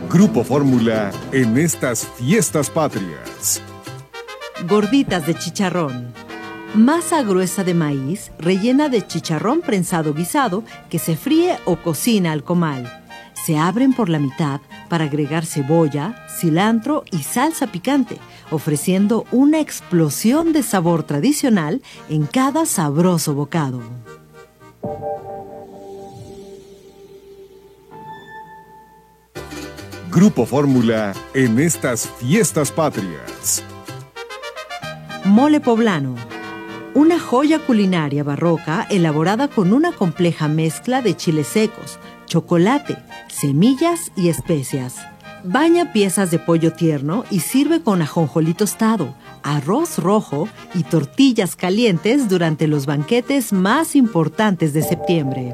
Grupo Fórmula en estas fiestas patrias. Gorditas de chicharrón. Masa gruesa de maíz rellena de chicharrón prensado guisado que se fríe o cocina al comal. Se abren por la mitad para agregar cebolla, cilantro y salsa picante, ofreciendo una explosión de sabor tradicional en cada sabroso bocado. Grupo Fórmula en estas fiestas patrias. Mole poblano. Una joya culinaria barroca elaborada con una compleja mezcla de chiles secos, chocolate, semillas y especias. Baña piezas de pollo tierno y sirve con ajonjolí tostado, arroz rojo y tortillas calientes durante los banquetes más importantes de septiembre.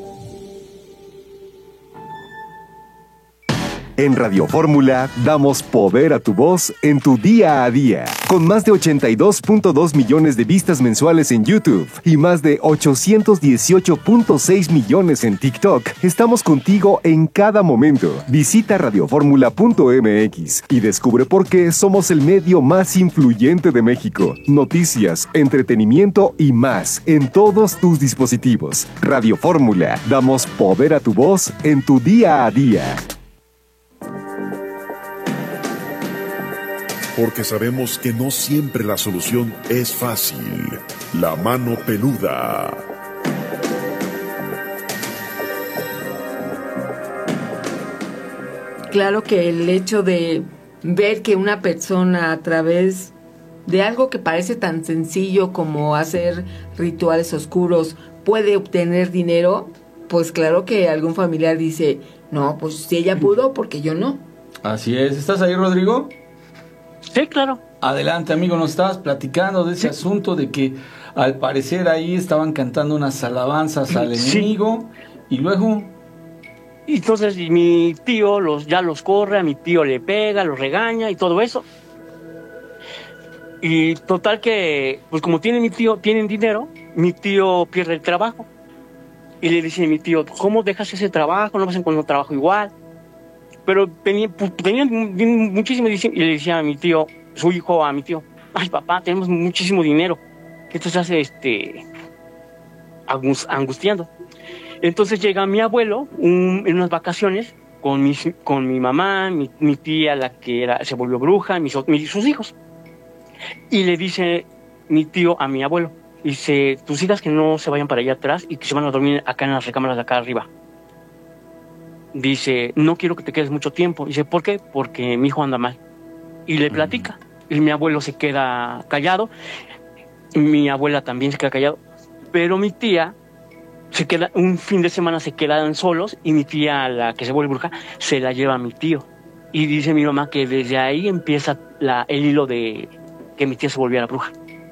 En Radio Fórmula damos poder a tu voz en tu día a día. Con más de 82.2 millones de vistas mensuales en YouTube y más de 818.6 millones en TikTok, estamos contigo en cada momento. Visita radioformula.mx y descubre por qué somos el medio más influyente de México. Noticias, entretenimiento y más en todos tus dispositivos. Radio Fórmula, damos poder a tu voz en tu día a día. Porque sabemos que no siempre la solución es fácil. La mano peluda. Claro que el hecho de ver que una persona a través de algo que parece tan sencillo como hacer rituales oscuros puede obtener dinero, pues claro que algún familiar dice, no, pues si ella pudo, ¿por qué yo no? Así es. ¿Estás ahí, Rodrigo? Sí, claro. Adelante, amigo, nos estabas platicando de ese asunto de que al parecer ahí estaban cantando unas alabanzas al enemigo y luego... Y entonces mi tío ya los corre, a mi tío le pega, los regaña y todo eso. Y total que, pues como tienen dinero, mi tío pierde el trabajo. Y le dice a mi tío, ¿cómo dejas ese trabajo? No vas a encontrar trabajo igual. Pero tenía muchísimo dinero y le decía a mi tío, su hijo a mi tío, ay papá, tenemos muchísimo dinero, que esto se hace angustiando. Entonces llega mi abuelo en unas vacaciones con mi mamá, mi tía, la que se volvió bruja, sus hijos. Y le dice mi tío a mi abuelo, dice, tus hijas que no se vayan para allá atrás y que se van a dormir acá en las recámaras de acá arriba. Dice, no quiero que te quedes mucho tiempo. Dice, ¿por qué? Porque mi hijo anda mal. Y le platica. Y mi abuelo se queda callado. Mi abuela también se queda callado. Pero mi tía un fin de semana se quedan solos y mi tía, la que se vuelve bruja, se la lleva a mi tío. Y dice mi mamá que desde ahí empieza el hilo de que mi tía se volviera bruja.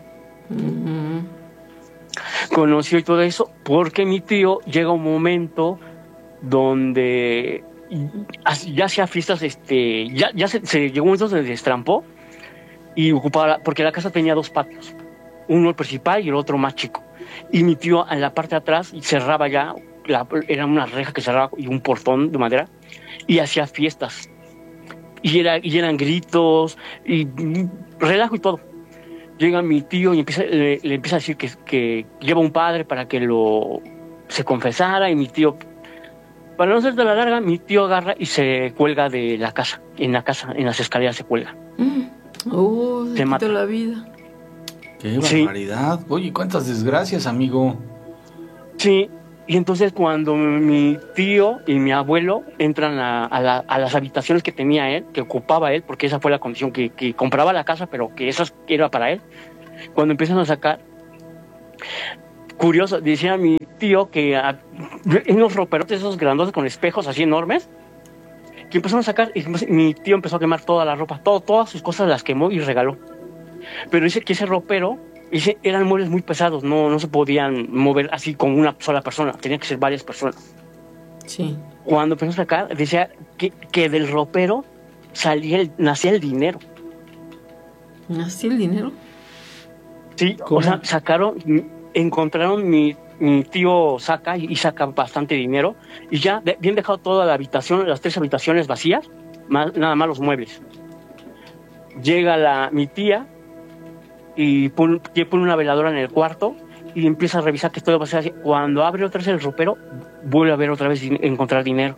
Conoció y todo eso porque mi tío llega un momento donde ya hacía fiestas, ya se llegó un momento donde se destrampó y ocupaba, porque la casa tenía dos patios, uno el principal y el otro más chico, y mi tío en la parte de atrás cerraba ya, era una reja que cerraba y un portón de madera, y hacía fiestas, y eran gritos y relajo y todo. Llega mi tío y le empieza a decir que lleva un padre para que se confesara, y mi tío, para no ser de la larga, mi tío agarra y se cuelga de la casa, en las escaleras se cuelga. Se mata la vida. ¡Qué barbaridad! Sí. Oye, cuántas desgracias, amigo. Sí, y entonces cuando mi tío y mi abuelo entran a las habitaciones que tenía él, que ocupaba él, porque esa fue la condición, que compraba la casa, pero que esa era para él, cuando empiezan a sacar, curioso, decía mi tío que unos roperotes esos grandotes con espejos así enormes, que empezaron a sacar, y mi tío empezó a quemar toda la ropa, todas sus cosas las quemó y regaló. Pero dice que ese ropero, eran muebles muy pesados, no se podían mover así con una sola persona, tenían que ser varias personas. Sí. Cuando empezó a sacar, decía que del ropero nacía el dinero. ¿Nacía el dinero? Sí, ¿cómo? O sea, encontraron mi tío saca bastante dinero, y ya bien dejado toda la habitación, las 3 habitaciones vacías, nada más los muebles. Llega mi tía y pone una veladora en el cuarto y empieza a revisar que todo va a ser así. Cuando abre otra vez el ropero, vuelve a ver otra vez encontrar dinero.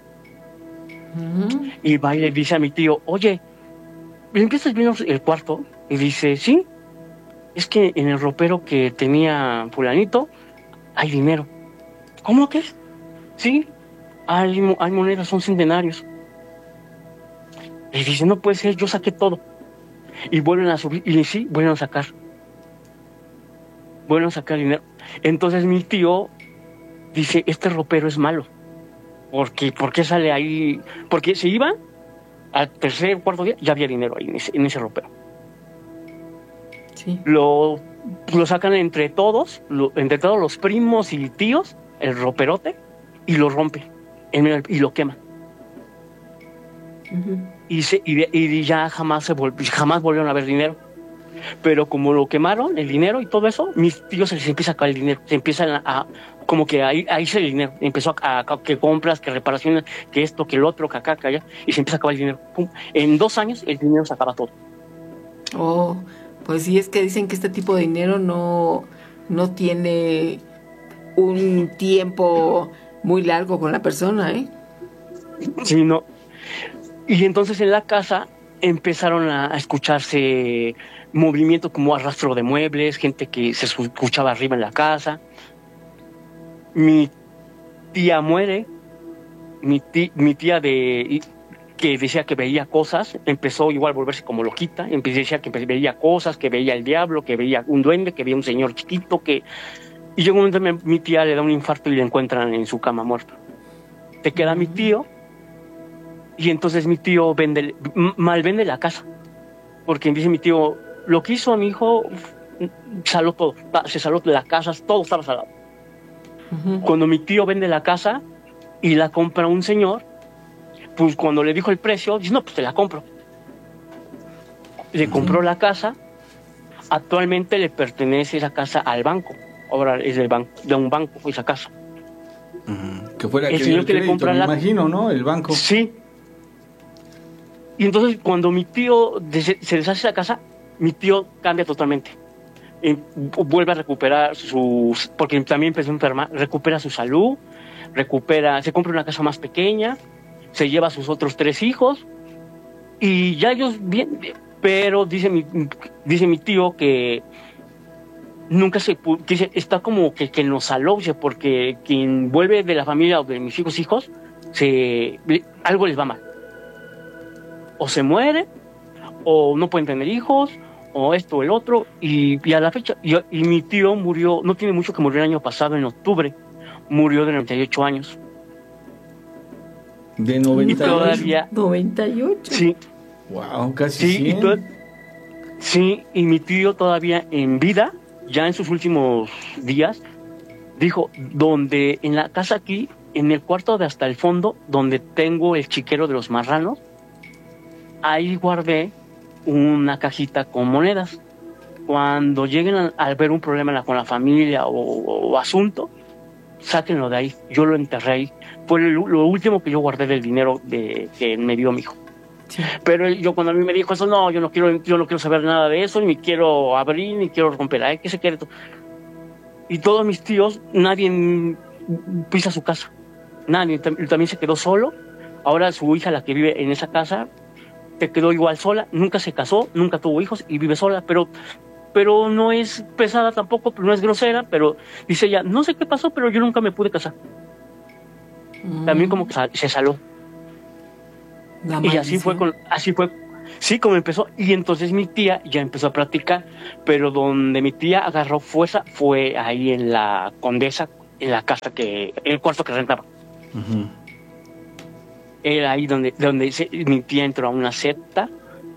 Y va y le dice a mi tío, oye, ¿empiezas viendo el cuarto? Y dice, sí, es que en el ropero que tenía fulanito hay dinero. ¿Cómo que es? Sí, hay monedas, son centenarios. Y dice, no puede ser, yo saqué todo. Y vuelven a subir, y sí, vuelven a sacar dinero. Entonces mi tío dice, este ropero es malo. ¿Por qué sale ahí? Porque se iba al tercer, cuarto día, ya había dinero ahí en ese ropero. Sí. Lo sacan entre todos los primos y tíos, el roperote, y lo rompen y lo queman. Y ya jamás volvieron a ver dinero. Pero como lo quemaron, el dinero y todo eso, mis tíos se les empieza a acabar el dinero. Se empiezan como que ahí se el dinero. Empezó a que compras, que reparaciones, que esto, que el otro, que acá, que allá. Y se empieza a acabar el dinero. ¡Pum! En 2 años el dinero se acaba todo. Oh, pues sí, es que dicen que este tipo de dinero no tiene un tiempo muy largo con la persona, ¿eh? Sí, no. Y entonces en la casa empezaron a escucharse movimientos como arrastro de muebles, gente que se escuchaba arriba en la casa. Mi tía muere, mi tía que decía que veía cosas, empezó igual a volverse como loquita, decía que veía cosas, que veía el diablo, que veía un duende, que veía un señor chiquito, y llegó un momento mi tía le da un infarto y la encuentran en su cama muerta. Te queda mi tío, y entonces mi tío malvende la casa, porque dice mi tío, lo que hizo a mi hijo, saló todo, se saló de las casas, todo estaba salado. Cuando mi tío vende la casa y la compra un señor, pues cuando le dijo el precio, dice, no, pues te la compro. Le compró la casa, actualmente le pertenece esa casa al banco, ahora es de un banco esa casa. Que fuera el señor que le compra me imagino, ¿no? El banco. Sí. Y entonces cuando mi tío se deshace la casa, mi tío cambia totalmente. Vuelve a recuperar porque también empezó a enfermar, recupera su salud, se compra una casa más pequeña, se lleva a sus otros 3 hijos y ya ellos bien, pero dice mi tío que nunca dice, está como que nos aloje, porque quien vuelve de la familia o de mis hijos, algo les va mal. O se muere, o no pueden tener hijos, o esto o el otro, y a la fecha, y mi tío murió, no tiene mucho que murió el año pasado, en octubre, murió de 98 años. ¿De 98? Todavía, 98. Sí. Wow, casi 100. Sí, y mi tío todavía en vida, ya en sus últimos días, dijo, donde en la casa aquí, en el cuarto de hasta el fondo, donde tengo el chiquero de los marranos, ahí guardé una cajita con monedas. Cuando lleguen a ver un problema con la familia o asunto, sáquenlo de ahí. Yo lo enterré ahí. Fue lo último que yo guardé del dinero que me dio mi hijo. Sí. Pero yo cuando a mí me dijo eso, no, yo no quiero saber nada de eso, ni quiero abrir, ni quiero romper, ¿qué secreto? Y todos mis tíos, nadie pisa su casa, nadie, también se quedó solo. Ahora su hija, la que vive en esa casa, se quedó igual sola, nunca se casó, nunca tuvo hijos y vive sola, pero no es pesada tampoco, no es grosera, pero dice ella, no sé qué pasó, pero yo nunca me pude casar. También como que se saló. Y así fue, sí, como empezó. Y entonces mi tía ya empezó a practicar, pero donde mi tía agarró fuerza fue ahí en la Condesa, en la casa el cuarto que rentaba. Era ahí donde mi tía entró a una secta.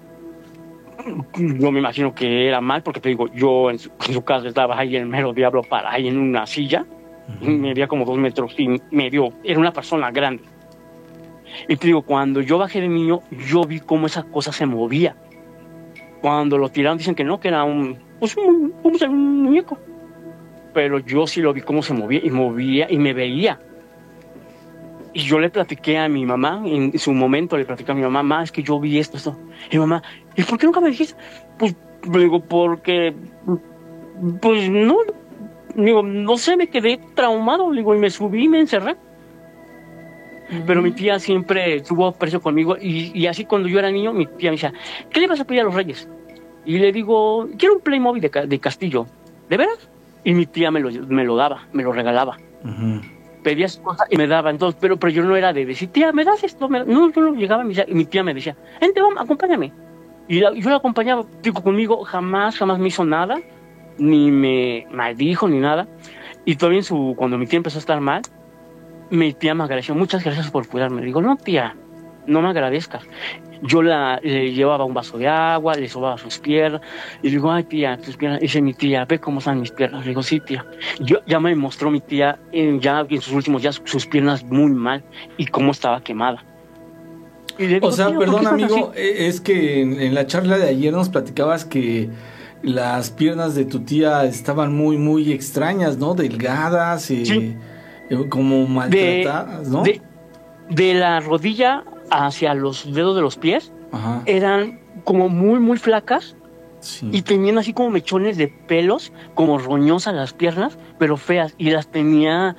Yo me imagino que era mal, porque te digo, yo en su casa estaba ahí el mero diablo para ahí en una silla, y medía como 2 metros y medio, era una persona grande. Y te digo, cuando yo bajé de niño, yo vi cómo esa cosa se movía. Cuando lo tiraron, dicen que no, que era un muñeco. Pero yo sí lo vi cómo se movía y me veía. Y yo le platiqué a mi mamá, en su momento le platiqué a mi mamá, "Ma, es que yo vi esto. Y mi mamá, ¿y por qué nunca me dijiste? Pues, le digo, porque, pues no, digo, no sé, me quedé traumado, digo, y me subí y me encerré. Pero mi tía siempre tuvo aprecio conmigo y así cuando yo era niño, mi tía me decía, ¿qué le vas a pedir a los reyes? Y le digo, quiero un Playmobil de castillo. ¿De veras? Y mi tía me lo daba, me lo regalaba. Pedía sus cosas y me daba. Entonces, pero yo no era de decir, tía, ¿me das esto? No, yo no llegaba y mi tía me decía, vente, vamos, acompáñame. Y yo la acompañaba, digo, conmigo jamás me hizo nada, ni me maldijo, ni nada. Y todavía cuando mi tía empezó a estar mal, mi tía me agradeció, muchas gracias por cuidarme. Le digo, no, tía, no me agradezcas. Yo le llevaba un vaso de agua, le sobaba sus piernas, y le digo, ay, tía, tus piernas. Y dice mi tía, ve cómo están mis piernas. Le digo, sí, tía. Ya me mostró mi tía, ya en sus últimos días, sus piernas muy mal, y cómo estaba quemada. Y le digo, o sea, tía, perdón, amigo, es que en la charla de ayer nos platicabas que las piernas de tu tía estaban muy, muy extrañas, ¿no? Delgadas, sí. Como maltratadas, ¿no? De la rodilla hacia los dedos de los pies, ajá, eran como muy, muy flacas, sí, y tenían así como mechones de pelos, como roñosas las piernas, pero feas, y las tenía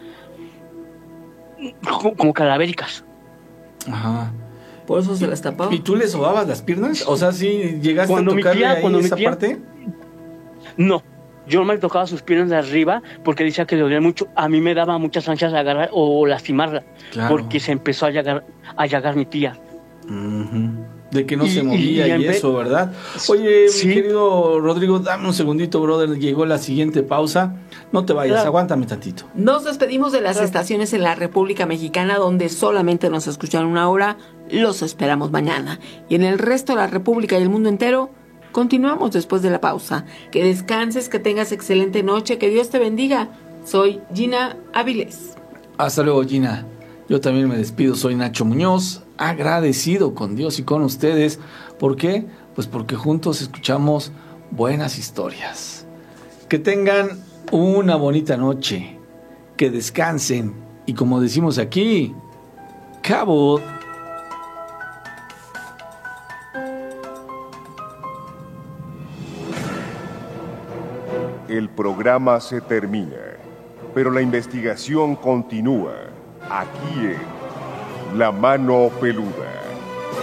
como calavéricas. Ajá. Por eso se las tapaba. ¿Y tú le sobabas las piernas? O sea, ¿sí llegaste a tocarle ahí esa parte? No. Yo me tocaba sus piernas de arriba porque decía que le dolía mucho. A mí me daba muchas ansias de agarrar o lastimarla. Claro. Porque se empezó a llagar mi tía. De que no se movía y eso, ¿verdad? Oye, sí, mi querido Rodrigo, dame un segundito, brother. Llegó la siguiente pausa. No te vayas, aguántame tantito. Nos despedimos de las estaciones en la República Mexicana donde solamente nos escuchan una hora. Los esperamos mañana. Y en el resto de la República y el mundo entero, continuamos después de la pausa. Que descanses, que tengas excelente noche, que Dios te bendiga. Soy Gina Avilés. Hasta luego, Gina. Yo también me despido, soy Nacho Muñoz, agradecido con Dios y con ustedes. ¿Por qué? Pues porque juntos escuchamos buenas historias. Que tengan una bonita noche, que descansen y como decimos aquí, Cabot. El programa se termina, pero la investigación continúa aquí en La Mano Peluda.